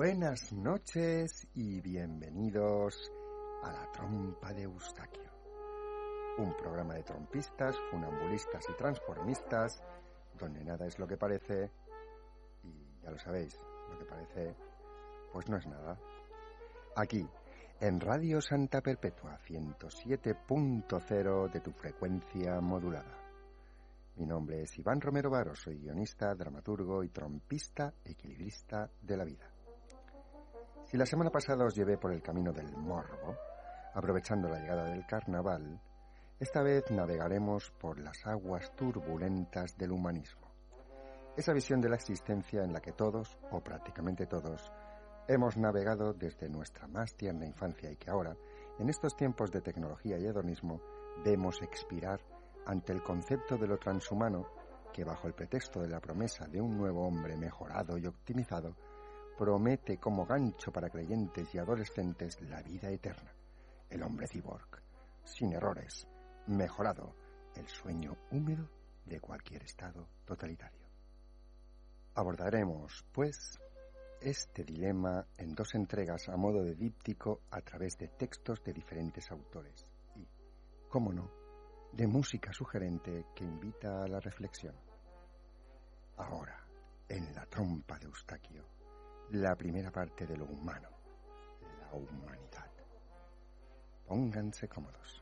Buenas noches y bienvenidos a La Trompa de Eustaquio, un programa de trompistas, funambulistas y transformistas, donde nada es lo que parece, y ya lo sabéis, lo que parece pues no es nada. Aquí, en Radio Santa Perpetua 107.0 de tu frecuencia modulada. Mi nombre es Iván Romero Varo, soy guionista, dramaturgo y trompista equilibrista de la vida. Si la semana pasada os llevé por el camino del morbo, aprovechando la llegada del carnaval, esta vez navegaremos por las aguas turbulentas del humanismo. Esa visión de la existencia en la que todos, o prácticamente todos, hemos navegado desde nuestra más tierna infancia y que ahora, en estos tiempos de tecnología y hedonismo, vemos expirar ante el concepto de lo transhumano que, bajo el pretexto de la promesa de un nuevo hombre mejorado y optimizado, promete como gancho para creyentes y adolescentes la vida eterna, el hombre cyborg, sin errores, mejorado, el sueño húmedo de cualquier estado totalitario. Abordaremos, pues, este dilema en dos entregas a modo de díptico a través de textos de diferentes autores y, cómo no, de música sugerente que invita a la reflexión. Ahora, en La Trompa de Eustaquio, la primera parte de lo humano, la humanidad. Pónganse cómodos.